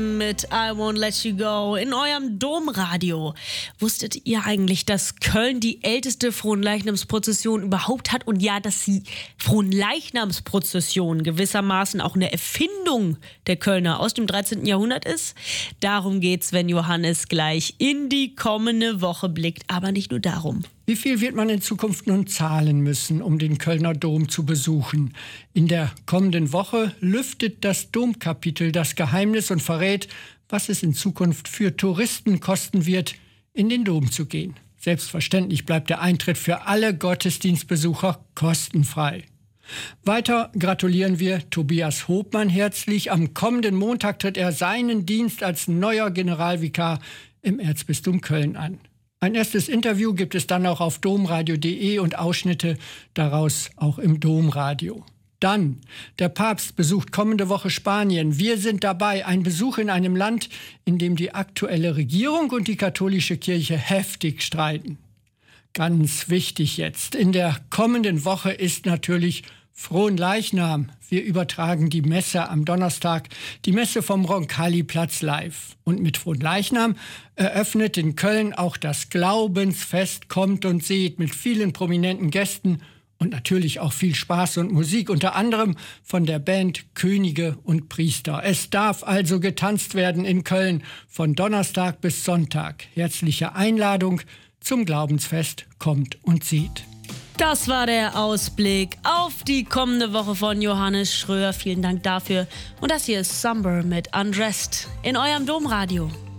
mit I Won't Let You Go in eurem Domradio. Wusstet ihr eigentlich, dass Köln die älteste Fronleichnamsprozession überhaupt hat? Und ja, dass die Fronleichnamsprozession gewissermaßen auch eine Erfindung der Kölner aus dem 13. Jahrhundert ist? Darum geht's, wenn Johannes gleich in die kommende Woche blickt. Aber nicht nur darum. Wie viel wird man in Zukunft nun zahlen müssen, um den Kölner Dom zu besuchen? In der kommenden Woche lüftet das Domkapitel das Geheimnis und verrät, was es in Zukunft für Touristen kosten wird, in den Dom zu gehen. Selbstverständlich bleibt der Eintritt für alle Gottesdienstbesucher kostenfrei. Weiter gratulieren wir Tobias Hopmann herzlich. Am kommenden Montag tritt er seinen Dienst als neuer Generalvikar im Erzbistum Köln an. Ein erstes Interview gibt es dann auch auf domradio.de und Ausschnitte daraus auch im Domradio. Dann, der Papst besucht kommende Woche Spanien. Wir sind dabei, ein Besuch in einem Land, in dem die aktuelle Regierung und die katholische Kirche heftig streiten. Ganz wichtig jetzt, in der kommenden Woche ist natürlich Fronleichnam. Wir übertragen die Messe am Donnerstag, die Messe vom Roncalli-Platz live. Und mit Fronleichnam eröffnet in Köln auch das Glaubensfest Kommt und Seht mit vielen prominenten Gästen und natürlich auch viel Spaß und Musik, unter anderem von der Band Könige und Priester. Es darf also getanzt werden in Köln von Donnerstag bis Sonntag. Herzliche Einladung zum Glaubensfest Kommt und Seht. Das war der Ausblick auf die kommende Woche von Johannes Schröer. Vielen Dank dafür. Und das hier ist Summer mit Undressed in eurem Domradio.